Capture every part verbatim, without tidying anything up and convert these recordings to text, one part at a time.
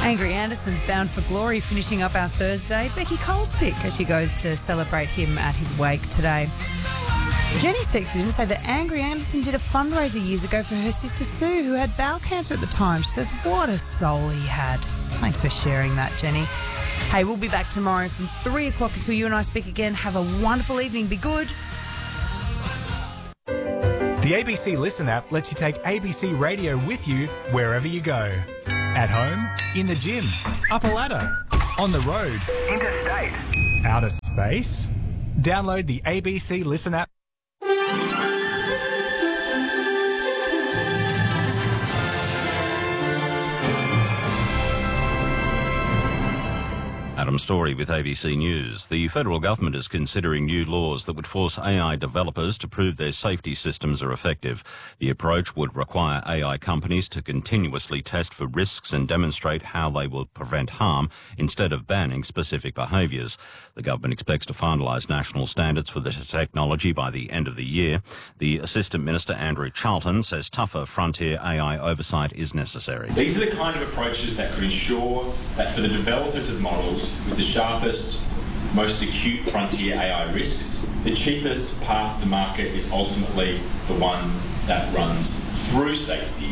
Angry Anderson's Bound for Glory finishing up our Thursday. Becky Cole's pick as she goes to celebrate him at his wake today. Jenny texted in to say that Angry Anderson did a fundraiser years ago for her sister Sue, who had bowel cancer at the time. She says, what a soul he had. Thanks for sharing that, Jenny. Hey, we'll be back tomorrow from three o'clock until you and I speak again. Have a wonderful evening. Be good. The A B C Listen app lets you take A B C Radio with you wherever you go. At home, in the gym, up a ladder, on the road, interstate, outer space. Download the A B C Listen app. Adam Story with A B C News. The federal government is considering new laws that would force A I developers to prove their safety systems are effective. The approach would require A I companies to continuously test for risks and demonstrate how they will prevent harm instead of banning specific behaviours. The government expects to finalise national standards for the technology by the end of the year. The Assistant Minister, Andrew Charlton, says tougher frontier A I oversight is necessary. These are the kind of approaches that could ensure that for the developers of models with the sharpest, most acute frontier A I risks, the cheapest path to market is ultimately the one that runs through safety,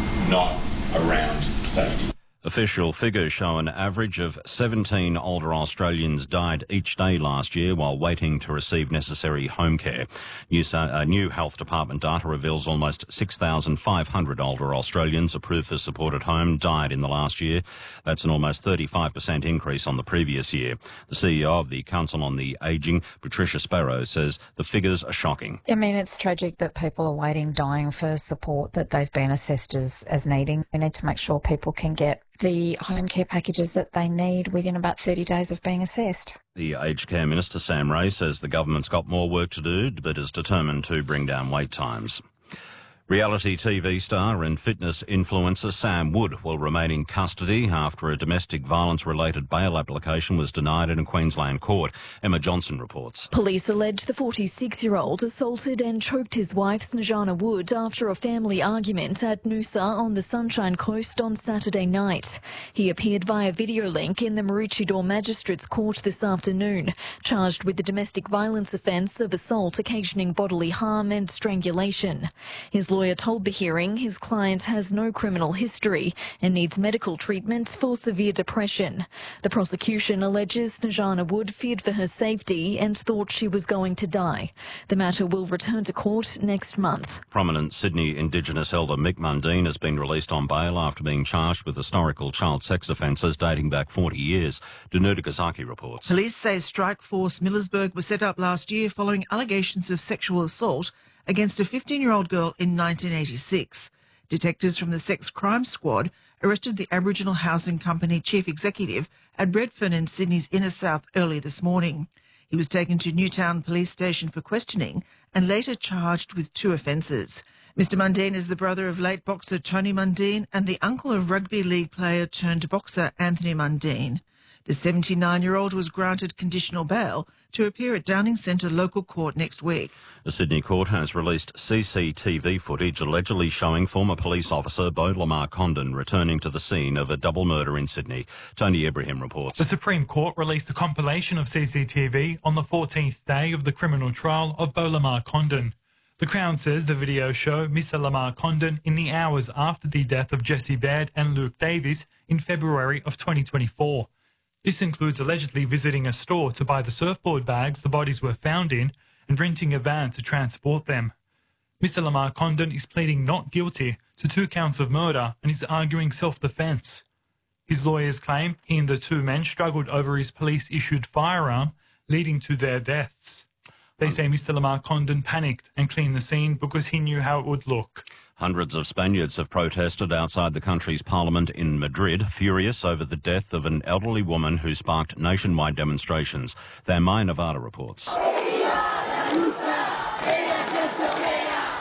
not around safety. Official figures show an average of seventeen older Australians died each day last year while waiting to receive necessary home care. New, uh, new Health Department data reveals almost six thousand five hundred older Australians approved for support at home died in the last year. That's an almost thirty-five percent increase on the previous year. The C E O of the Council on the Ageing, Patricia Sparrow, says the figures are shocking. I mean, it's tragic that people are waiting, dying for support that they've been assessed as, as needing. We need to make sure people can get the home care packages that they need within about thirty days of being assessed. The Aged Care Minister, Sam Ray, says the government's got more work to do, but is determined to bring down wait times. Reality T V star and fitness influencer Sam Wood will remain in custody after a domestic violence-related bail application was denied in a Queensland court. Emma Johnson reports. Police allege the forty-six-year-old assaulted and choked his wife, Snejana Wood, after a family argument at Noosa on the Sunshine Coast on Saturday night. He appeared via video link in the Maroochydore Magistrates Court this afternoon, charged with the domestic violence offence of assault occasioning bodily harm and strangulation. His lawyer told the hearing his client has no criminal history and needs medical treatment for severe depression. The prosecution alleges Snejana Wood feared for her safety and thought she was going to die. The matter will return to court next month. Prominent Sydney Indigenous elder Mick Mundine has been released on bail after being charged with historical child sex offences dating back forty years. Danuta Kazaki reports. Police say Strike Force Millersburg was set up last year following allegations of sexual assault against a fifteen-year-old girl in nineteen eighty-six. Detectives from the Sex Crime Squad arrested the Aboriginal Housing Company chief executive at Redfern in Sydney's inner south early this morning. He was taken to Newtown Police Station for questioning and later charged with two offences. Mister Mundine is the brother of late boxer Tony Mundine and the uncle of rugby league player turned boxer Anthony Mundine. The seventy-nine-year-old was granted conditional bail to appear at Downing Centre Local Court next week. The Sydney court has released C C T V footage allegedly showing former police officer Beau Lamar Condon returning to the scene of a double murder in Sydney. Tony Ibrahim reports. The Supreme Court released a compilation of C C T V on the fourteenth day of the criminal trial of Beau Lamar Condon. The Crown says the video show Mister Lamar Condon in the hours after the death of Jesse Baird and Luke Davis in February of twenty twenty-four. This includes allegedly visiting a store to buy the surfboard bags the bodies were found in and renting a van to transport them. Mister Lamar Condon is pleading not guilty to two counts of murder and is arguing self-defence. His lawyers claim he and the two men struggled over his police-issued firearm, leading to their deaths. They say Mister Lamar Condon panicked and cleaned the scene because he knew how it would look. Hundreds of Spaniards have protested outside the country's parliament in Madrid, furious over the death of an elderly woman who sparked nationwide demonstrations. Their Maya Nevada reports.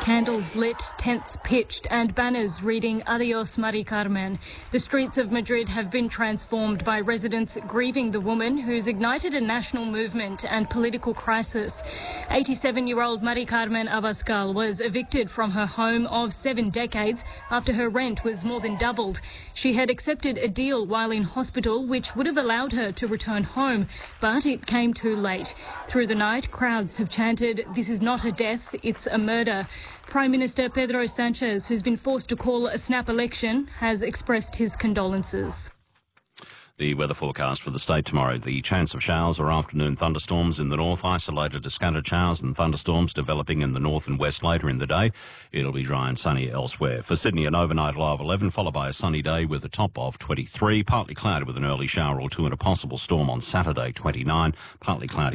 Candles lit, tents pitched and banners reading Adios Mari Carmen. The streets of Madrid have been transformed by residents grieving the woman who's ignited a national movement and political crisis. eighty-seven-year-old Mari Carmen Abascal was evicted from her home of seven decades after her rent was more than doubled. She had accepted a deal while in hospital which would have allowed her to return home, but it came too late. Through the night, crowds have chanted, "This is not a death, it's a murder." Prime Minister Pedro Sanchez, who's been forced to call a snap election, has expressed his condolences. The weather forecast for the state tomorrow. The chance of showers or afternoon thunderstorms in the north, isolated to scattered showers and thunderstorms developing in the north and west later in the day. It'll be dry and sunny elsewhere. For Sydney, an overnight low of eleven, followed by a sunny day with a top of twenty-three. Partly cloudy with an early shower or two and a possible storm on Saturday, twenty-nine. Partly cloudy